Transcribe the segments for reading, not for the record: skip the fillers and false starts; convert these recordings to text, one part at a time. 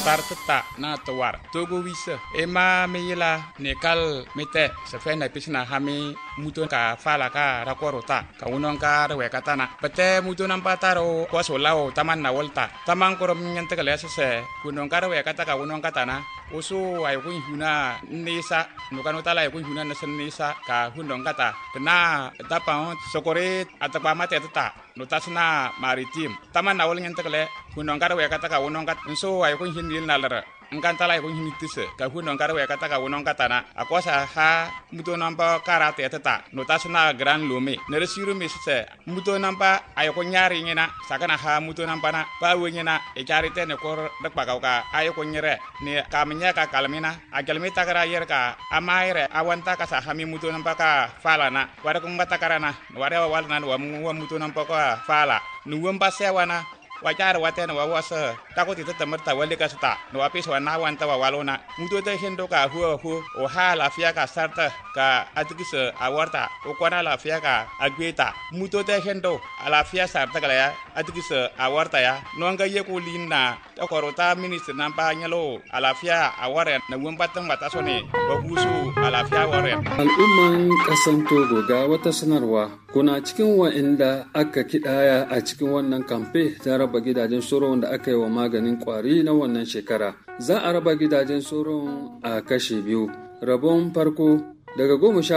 Sartata na tawar togo wisa ema meyila nekal mete sefena pisna hami muton ka fala ka rakorota ka unon ka rewe katana pete muton ampataro kwaso lao taman na volta taman korom nyante kale sese kunon ka rewe kata ka unon katana usu ay kun huna nisa nukano tala ay kun huna nasen nisa ka hundon kata kena tapa sokore atapa mate tata notasna maritim taman na wol nyante kale kunon ka rewe kata ka unon kat so ay kun hindi nalara ngantala ko hinitise ka hunon karwe kata ka wonon katana akosa ha muto nampa karate tata notasna gran lume neresiru misse muto nampa ayoko nyari ngina sakana ha muto nampa na pa wenyina e charite ne kor dakpa ka ayoko nyere ne kamnya ka kalmina agalmi takara yer ka amaire awanta ka sa hami muto nampa ka falana wara ko ngata karana wara walna wa muto nampa ka fala nuwamba sewana wajar watena wawasa takoti tatamarta wale kasta no apis wana wanta walona muto te hendo ka hu o hala afia ka sarta ka atikise awarta o kwana la afia ka agweta muto te hendo ala afia sarta kala ya atikise awarta ya no anga ye ko linna akorota minister nampa nyalo ala afia aware na wumbatan batasone babusu ala afia aware al'umman kasan Togo ga wata sanarwa kuna cikin wa'inda aka kidaya a cikin wannan kamfe ta raba gidajen soron da aka yi wa maganin kwari na wannan shekara. Za a raba gidajen soron a kashe biyu. Rabon farko daga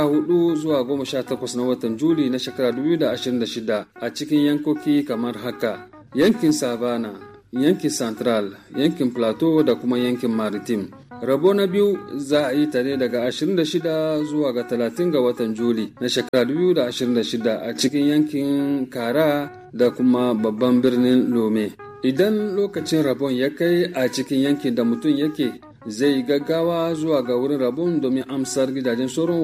14 zuwa 18 na watan Juli na shekara 2026 a cikin yankoki kamar haka: yankin Savana, yankin Central, yankin Plateau da kuma yankin Maritime. Rabo na biyu za a yi ta ne daga 26 zuwa ga 30 ga watan Juli na shekara 2026 a cikin yankin Kara da kuma babban birnin Lome. Idan lokacin rabon ya kai a cikin yankin da mutum yake, zai gaggawa zuwa ga wurin rabon domin amsar gidajen sauran